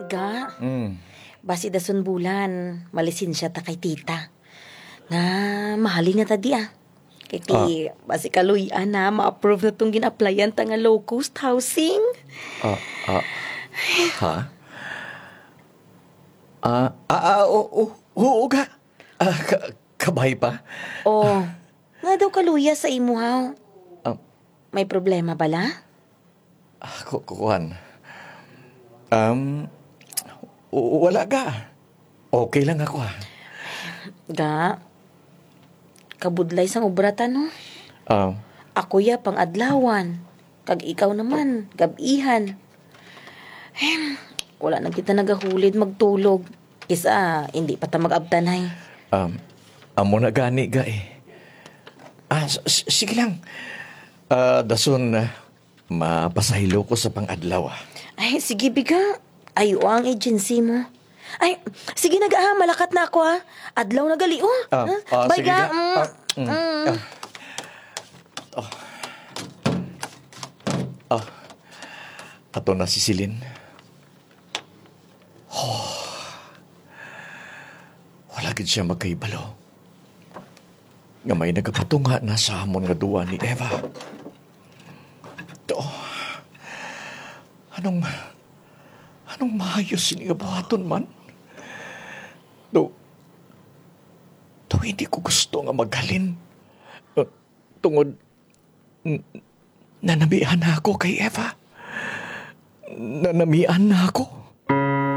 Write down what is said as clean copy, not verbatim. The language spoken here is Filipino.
Ga, Mm. basi dason bulan, malisin siya ta kay tita. Nga, mahalin niya tadi ah. Kay ti, basi kaluyan na, ma-approve na tong gin-applyan ta nga low-cost housing. Ah, ah, ha? Oo ga. Kabay pa? Oh, nga daw kaluya sa imo ha. Ah, May problema bala? Kukuhan. Um, wala ga. Okay lang ako ha. Ga, kabudlay sang obratan no. Um, Ako ya pang adlawan. Kag ikaw naman, gabihan. Wala na kita nagahulid magtulog. Isa, hindi pa ta mag-abtanay. amo na gani ga eh. Sige lang. Dason, mapasahilo ko sa pang-adlaw ah. Ay, sige biga. Ayo ang agency mo. Ay, sige malakat na ako ha. Adlaw na gali oh. Bye sige ga. ga. Ato na si Silin. Wala gid siya magkaibalo. Nga may nagapatunga na sa hamon nga duwa ni Eva. To. Anong maayos niya buhaton man? To hindi ko gusto nga maghalin. Tungod, nanamian na ako kay Eva. Nanamian na ako.